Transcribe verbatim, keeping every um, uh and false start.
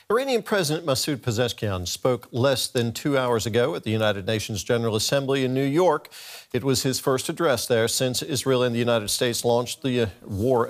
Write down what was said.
Iranian President Masoud Pezeshkian spoke less than two hours ago at the United Nations General Assembly in New York. It was his first address there since Israel and the United States launched the war